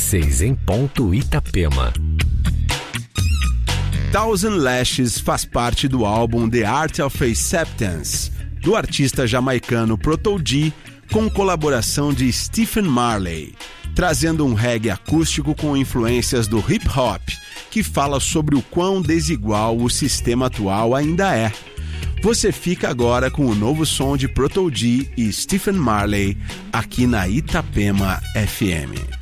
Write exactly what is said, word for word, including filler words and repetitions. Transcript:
seis em ponto, Itapema. Thousand Lashes faz parte do álbum The Art of Acceptance, do artista jamaicano Proto G, com colaboração de Stephen Marley, trazendo um reggae acústico com influências do hip-hop, que fala sobre o quão desigual o sistema atual ainda é. Você fica agora com o novo som de Proto G e Stephen Marley aqui na Itapema F M.